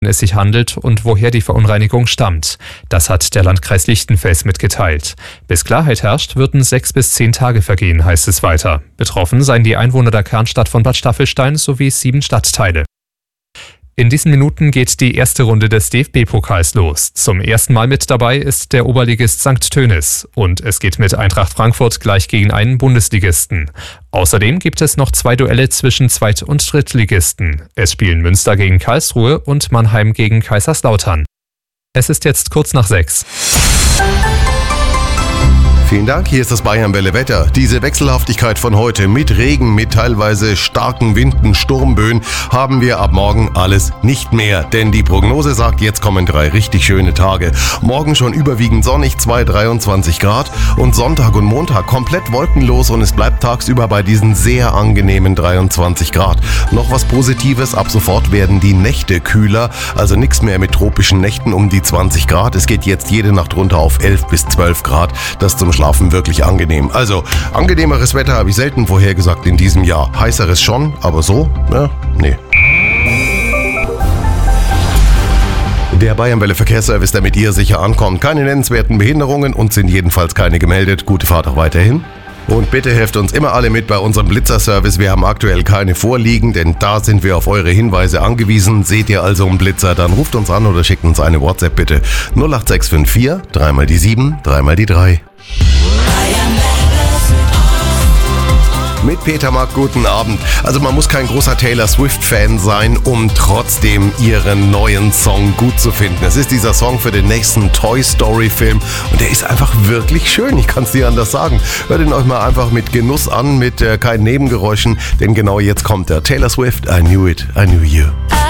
es sich handelt und woher die Verunreinigung stammt. Das hat der Landkreis Lichtenfels mitgeteilt. Bis Klarheit herrscht, würden 6 bis 10 Tage vergehen, heißt es weiter. Betroffen seien die Einwohner der Kernstadt von Bad Staffelstein sowie 7 Stadtteile. In diesen Minuten geht die erste Runde des DFB-Pokals los. Zum ersten Mal mit dabei ist der Oberligist St. Tönis. Und es geht mit Eintracht Frankfurt gleich gegen einen Bundesligisten. Außerdem gibt es noch 2 Duelle zwischen Zweit- und Drittligisten. Es spielen Münster gegen Karlsruhe und Mannheim gegen Kaiserslautern. Es ist jetzt kurz nach 6. Vielen Dank, hier ist das Bayern-Welle Wetter. Diese Wechselhaftigkeit von heute mit Regen, mit teilweise starken Winden, Sturmböen haben wir ab morgen alles nicht mehr. Denn die Prognose sagt, jetzt kommen 3 richtig schöne Tage. Morgen schon überwiegend sonnig, 23 Grad und Sonntag und Montag komplett wolkenlos und es bleibt tagsüber bei diesen sehr angenehmen 23 Grad. Noch was Positives, ab sofort werden die Nächte kühler, also nichts mehr mit tropischen Nächten um die 20 Grad. Es geht jetzt jede Nacht runter auf 11 bis 12 Grad. Das zum Schlafen wirklich angenehm. Also, angenehmeres Wetter habe ich selten vorhergesagt in diesem Jahr. Heißeres schon, aber so? Ja, nee. Der Bayern-Welle Verkehrsservice, der mit ihr sicher ankommt. Keine nennenswerten Behinderungen und sind jedenfalls keine gemeldet. Gute Fahrt auch weiterhin. Und bitte helft uns immer alle mit bei unserem Blitzer-Service. Wir haben aktuell keine vorliegen, denn da sind wir auf eure Hinweise angewiesen. Seht ihr also einen Blitzer, dann ruft uns an oder schickt uns eine WhatsApp bitte. 08654 3 mal die 7, 3 mal die 3. Mit Peter Mack, guten Abend. Also man muss kein großer Taylor Swift-Fan sein, um trotzdem ihren neuen Song gut zu finden. Es ist dieser Song für den nächsten Toy Story-Film und der ist einfach wirklich schön, ich kann es dir anders sagen. Hört ihn euch mal einfach mit Genuss an, mit keinen Nebengeräuschen, denn genau jetzt kommt der Taylor Swift, I Knew It, I Knew You.